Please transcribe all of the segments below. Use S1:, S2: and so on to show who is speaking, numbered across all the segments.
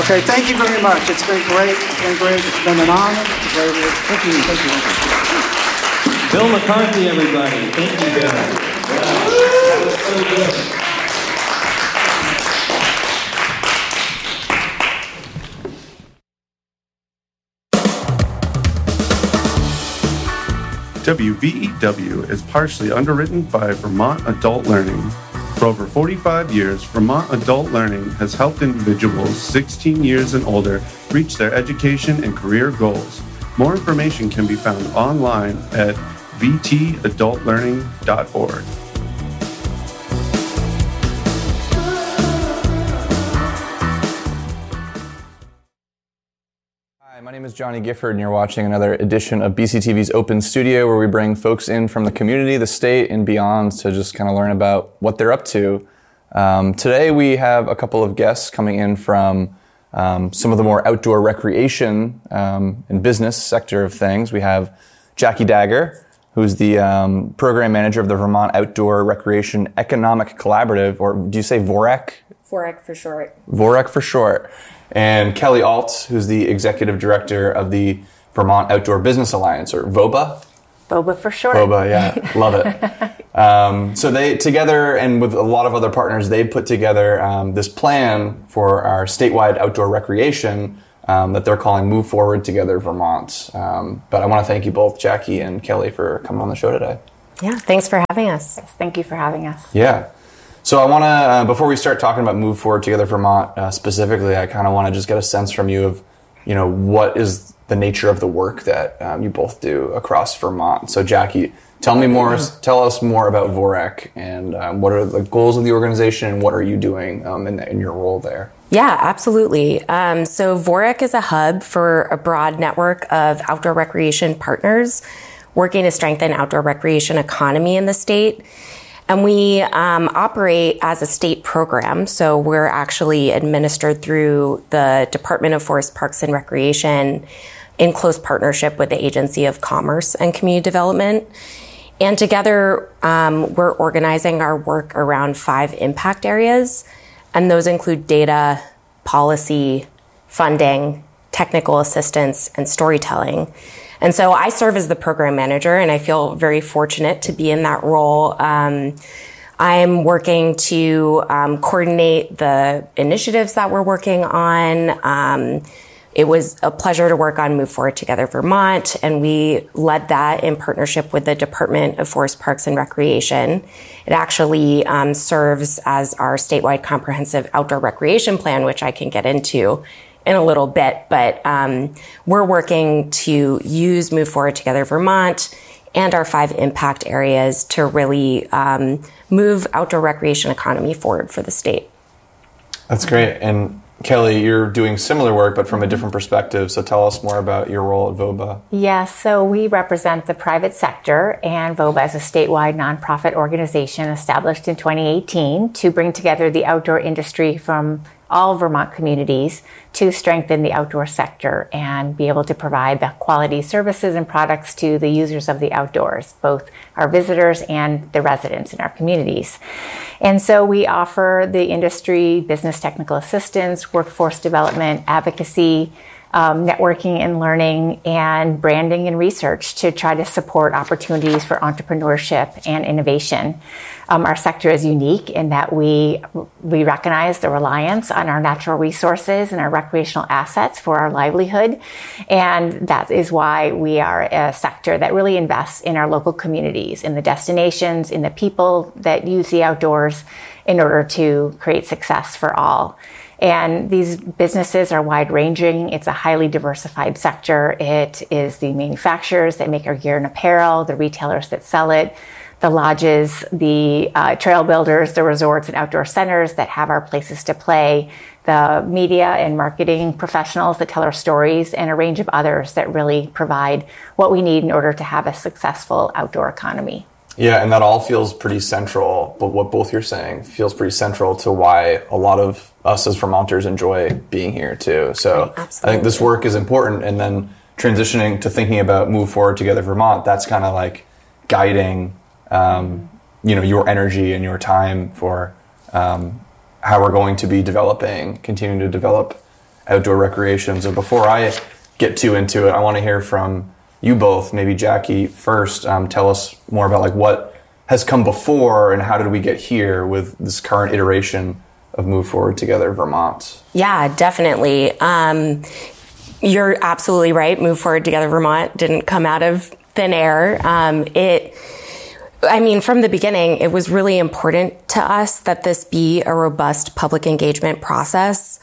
S1: Okay, thank you very much. It's been great. It's been great. It's been an honor. Thank you. Thank you.
S2: Bill McCarthy, everybody. Thank you, Bill. That was so good.
S3: WVEW is partially underwritten by Vermont Adult Learning. For over 45 years, Vermont Adult Learning has helped individuals 16 years and older reach their education and career goals. More information can be found online at vtadultlearning.org.
S4: Hi, my name is Johnny Gifford, and you're watching another edition of BCTV's Open Studio, where we bring folks in from the community, the state, and beyond to just kind of learn about what they're up to. Today we have a couple of guests coming in from some of the more outdoor recreation and business sector of things. We have Jackie Dagger, who's the program manager of the Vermont Outdoor Recreation Economic Collaborative, or do you say VOREC?
S5: VOREC for short.
S4: VOREC for short. And Kelly Alt, who's the executive director of the Vermont Outdoor Business Alliance, or VOBA.
S5: VOBA for short.
S4: VOBA, yeah, love it. So they, together and with a lot of other partners, they put together this plan for our statewide outdoor recreation that they're calling Move Forward Together Vermont. But I want to thank you both, Jackie and Kelly, for coming on the show today.
S5: Yeah, thanks for having us. Yes, thank you for having us.
S4: Yeah. So I want to, before we start talking about Move Forward Together Vermont specifically, I kind of want to just get a sense from you of, what is the nature of the work that you both do across Vermont. So Jackie, tell us more about VOREC and what are the goals of the organization and what are you doing in your role there?
S5: Yeah, absolutely. So VOREC is a hub for a broad network of outdoor recreation partners working to strengthen outdoor recreation economy in the state. And we operate as a state program, so we're actually administered through the Department of Forest, Parks, and Recreation in close partnership with the Agency of Commerce and Community Development. And together, we're organizing our work around 5 impact areas, and those include data, policy, funding, technical assistance, and storytelling. And so I serve as the program manager, and I feel very fortunate to be in that role. I'm working to coordinate the initiatives that we're working on. It was a pleasure to work on Move Forward Together Vermont, and we led that in partnership with the Department of Forest, Parks, and Recreation. It actually serves as our statewide comprehensive outdoor recreation plan, which I can get into in a little bit, but we're working to use Move Forward Together Vermont and our 5 impact areas to really move outdoor recreation economy forward for the state.
S4: That's great. And Kelly, you're doing similar work, but from a different perspective. So tell us more about your role at VOBA.
S6: Yes, so we represent the private sector, and VOBA is a statewide nonprofit organization established in 2018 to bring together the outdoor industry from all Vermont communities to strengthen the outdoor sector and be able to provide the quality services and products to the users of the outdoors, both our visitors and the residents in our communities. And so we offer the industry business technical assistance, workforce development, advocacy, networking and learning, and branding and research to try to support opportunities for entrepreneurship and innovation. Our sector is unique in that we recognize the reliance on our natural resources and our recreational assets for our livelihood. And that is why we are a sector that really invests in our local communities, in the destinations, in the people that use the outdoors in order to create success for all. And these businesses are wide-ranging. It's a highly diversified sector. It is the manufacturers that make our gear and apparel, the retailers that sell it, the lodges, the trail builders, the resorts and outdoor centers that have our places to play, the media and marketing professionals that tell our stories, and a range of others that really provide what we need in order to have a successful outdoor economy.
S4: Yeah, and that all feels pretty central, but what both you're saying feels pretty central to why a lot of us as Vermonters enjoy being here too. So right, I think this work is important, and then transitioning to thinking about Move Forward Together Vermont, that's kind of like guiding your energy and your time for how we're going to be continuing to develop outdoor recreation. So before I get too into it, I want to hear from you both, maybe Jackie first. Tell us more about like what has come before and how did we get here with this current iteration of Move Forward Together Vermont?
S5: Yeah, definitely. You're absolutely right. Move Forward Together Vermont didn't come out of thin air. From the beginning, it was really important to us that this be a robust public engagement process.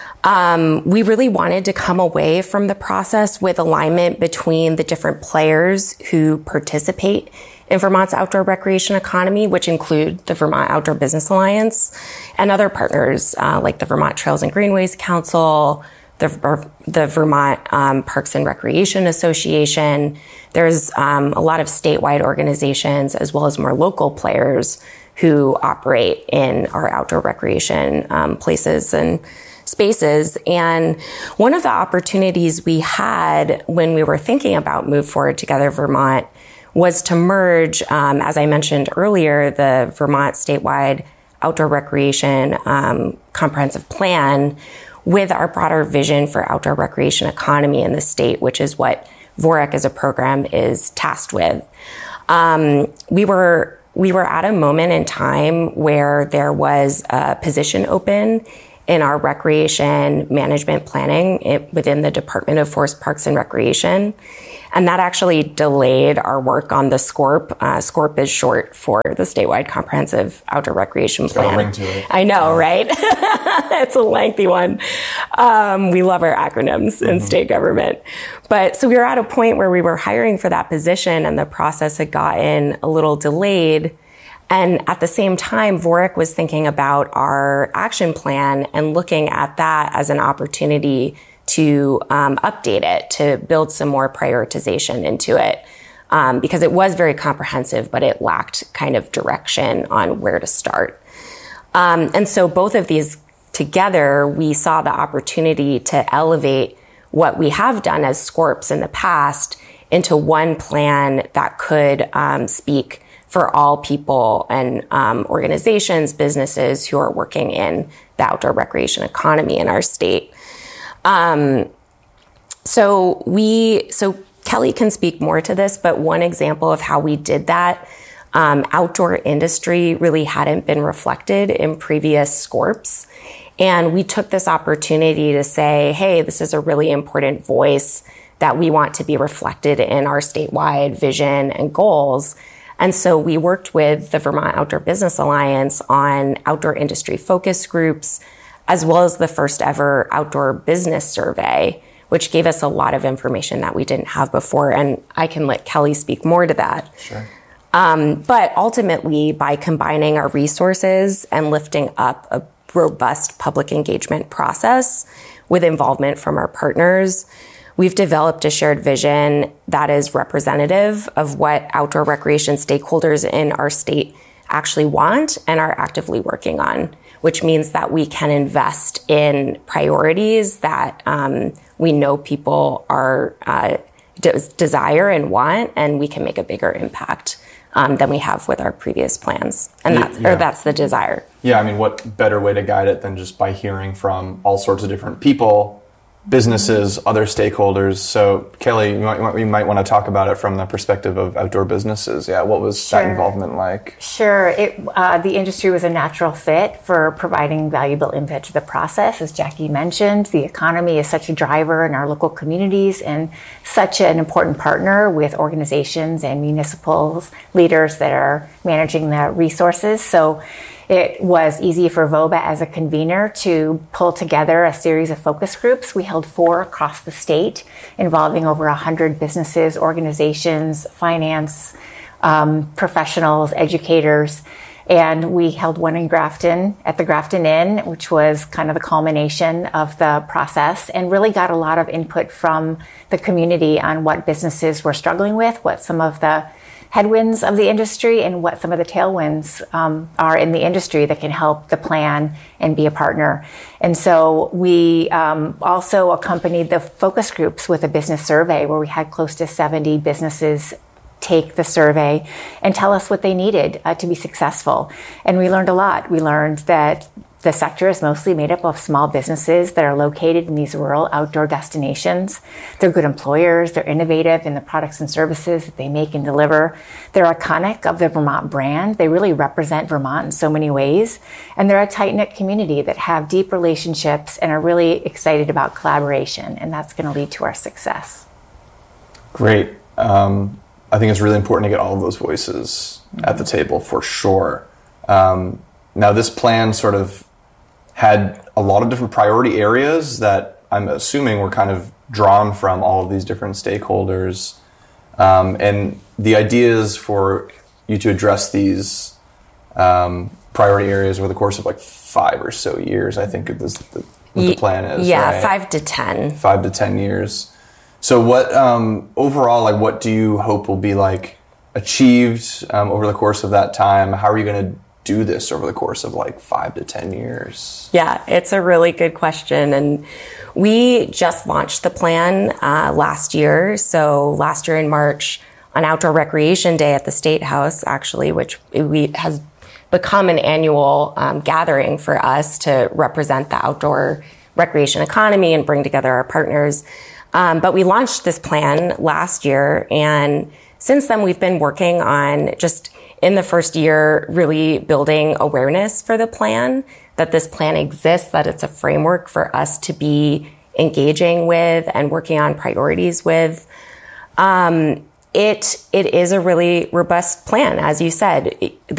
S5: We really wanted to come away from the process with alignment between the different players who participate in Vermont's outdoor recreation economy, which include the Vermont Outdoor Business Alliance and other partners like the Vermont Trails and Greenways Council, the Vermont Parks and Recreation Association. There's a lot of statewide organizations as well as more local players who operate in our outdoor recreation places and spaces. And one of the opportunities we had when we were thinking about Move Forward Together Vermont was to merge, as I mentioned earlier, the Vermont statewide outdoor recreation comprehensive plan with our broader vision for outdoor recreation economy in the state, which is what VOREC as a program is tasked with. We were at a moment in time where there was a position open in our recreation management planning within the Department of Forest Parks and Recreation. And that actually delayed our work on the SCORP. SCORP is short for the Statewide Comprehensive Outdoor Recreation Plan.
S4: Got a ring to it.
S5: I know, right? It's a lengthy one. We love our acronyms in state government. But so we were at a point where we were hiring for that position and the process had gotten a little delayed. And at the same time, VOREC was thinking about our action plan and looking at that as an opportunity to update it, to build some more prioritization into it, because it was very comprehensive, but it lacked kind of direction on where to start. And so both of these together, we saw the opportunity to elevate what we have done as SCORPs in the past into one plan that could speak for all people and organizations, businesses who are working in the outdoor recreation economy in our state. So Kelly can speak more to this, but one example of how we did that, outdoor industry really hadn't been reflected in previous SCORPs. And we took this opportunity to say, hey, this is a really important voice that we want to be reflected in our statewide vision and goals. And so we worked with the Vermont Outdoor Business Alliance on outdoor industry focus groups, as well as the first ever outdoor business survey, which gave us a lot of information that we didn't have before. And I can let Kelly speak more to that.
S4: Sure.
S5: But ultimately, by combining our resources and lifting up a robust public engagement process with involvement from our partners, we've developed a shared vision that is representative of what outdoor recreation stakeholders in our state actually want and are actively working on, which means that we can invest in priorities that we know people are desire and want, and we can make a bigger impact than we have with our previous plans. And that's the desire.
S4: Yeah, I mean, what better way to guide it than just by hearing from all sorts of different people, businesses, other stakeholders. So, Kelly, you might want to talk about it from the perspective of outdoor businesses. Yeah, what was that involvement like?
S6: Sure. The industry was a natural fit for providing valuable input to the process. As Jackie mentioned, the economy is such a driver in our local communities and such an important partner with organizations and municipal leaders that are managing the resources. So it was easy for VOBA as a convener to pull together a series of focus groups. We held 4 across the state involving over 100 businesses, organizations, finance, professionals, educators. And we held one in Grafton at the Grafton Inn, which was kind of the culmination of the process, and really got a lot of input from the community on what businesses were struggling with, what some of the headwinds of the industry and what some of the tailwinds are in the industry that can help the plan and be a partner. And so we also accompanied the focus groups with a business survey where we had close to 70 businesses take the survey and tell us what they needed to be successful. And we learned a lot. We learned that The sector is mostly made up of small businesses that are located in these rural outdoor destinations. They're good employers. They're innovative in the products and services that they make and deliver. They're iconic of the Vermont brand. They really represent Vermont in so many ways. And they're a tight-knit community that have deep relationships and are really excited about collaboration. And that's going to lead to our success.
S4: Great. I think it's really important to get all of those voices at the table for sure. Now, this plan sort of had a lot of different priority areas that I'm assuming were kind of drawn from all of these different stakeholders. And the ideas for you to address these priority areas over the course of like 5 or so years, I think is what the plan is.
S5: Yeah,
S4: right?
S5: 5 to 10.
S4: 5 to 10 years. So what, overall, like what do you hope will be like achieved over the course of that time? How are you going to do this over the course of like 5 to 10 years?
S5: Yeah, it's a really good question. And we just launched the plan last year. So last year in March on Outdoor Recreation Day at the State House, actually, which has become an annual gathering for us to represent the outdoor recreation economy and bring together our partners. But we launched this plan last year. And since then, we've been working on just in the first year, really building awareness for the plan, that this plan exists, that it's a framework for us to be engaging with and working on priorities with. It is a really robust plan. As you said,